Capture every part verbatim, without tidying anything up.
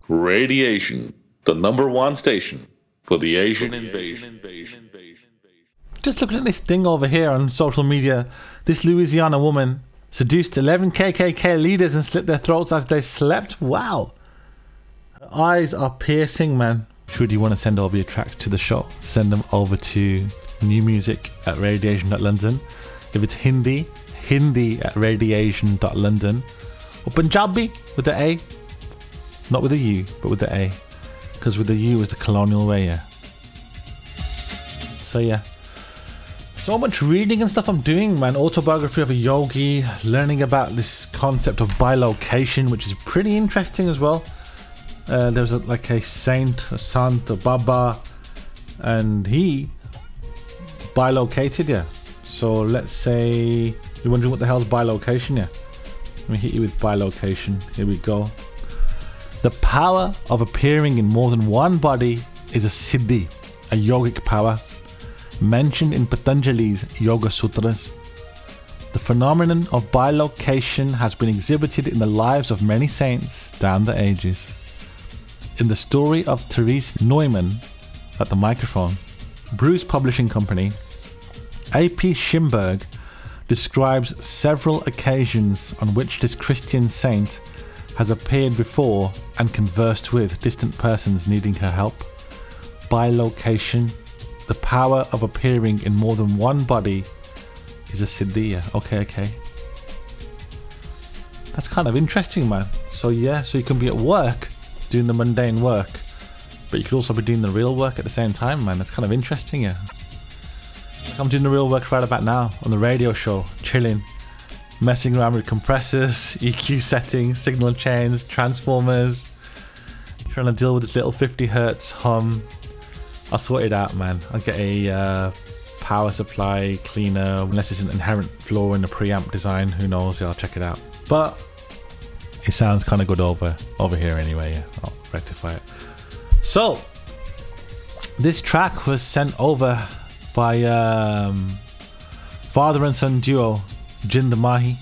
Radiation, the number one station for the Asian invasion. Just looking at this thing over here on social media, this Louisiana woman seduced eleven K K K leaders and slit their throats as they slept. Wow. Her eyes are piercing, man. Should you want to send over your tracks to the show, send them over to new music at radiation dot london. If it's Hindi, Hindi at radiation dot london. Or Punjabi with the A. Not with a U, but with the A. Because with the U is the colonial way, yeah. So yeah. So much reading and stuff I'm doing, man. Autobiography of a yogi, learning about this concept of bilocation, which is pretty interesting as well. Uh, there was a, like a saint, a sant, a baba, and he bilocated, yeah. So let's say you're wondering what the hell's bilocation, yeah. Let me hit you with bilocation. Here we go. The power of appearing in more than one body is a siddhi, a yogic power, mentioned in Patanjali's Yoga Sutras. The phenomenon of bilocation has been exhibited in the lives of many saints down the ages. In the story of Therese Neumann at the microphone, Bruce Publishing Company, A P Schimberg describes several occasions on which this Christian saint has appeared before and conversed with distant persons needing her help. Bilocation, the power of appearing in more than one body, is a siddhiya. Okay, okay. That's kind of interesting, man. So yeah, so you can be at work doing the mundane work, but you could also be doing the real work at the same time, man. That's kind of interesting, yeah. I'm doing the real work right about now on the radio show, chilling, messing around with compressors, E Q settings, signal chains, transformers, trying to deal with this little fifty hertz hum. I'll sort it out, man. I'll get a uh, power supply cleaner, unless it's an inherent flaw in the preamp design. Who knows? Yeah, I'll check it out. But it sounds kind of good over over here anyway. Yeah, I'll rectify it. So this track was sent over by um, father and son duo Jind Mahi,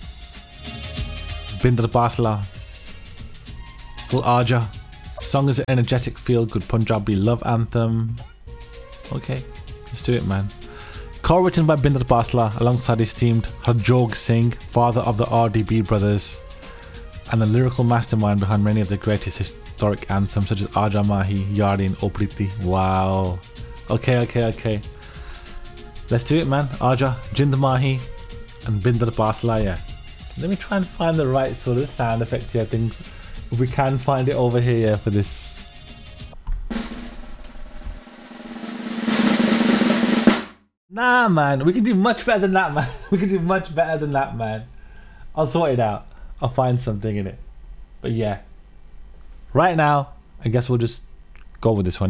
Binder Basla, Little Arja. Song is an energetic, feel-good Punjabi love anthem. Okay, let's do it, man. Co-written by Binder Basla alongside esteemed Harjog Singh, father of the R D B brothers, and the lyrical mastermind behind many of the greatest historic anthems such as Aja Mahi, Yari and Opriti. Wow. Okay, okay, okay. Let's do it, man. Aja, Jind Mahi, and Binder Basla, yeah. Let me try and find the right sort of sound effect here. I think if we can find it over here for this. Nah, man. We can do much better than that, man. We can do much better than that, man. I'll sort it out. I'll find something in it. But yeah. Right now, I guess we'll just go with this one.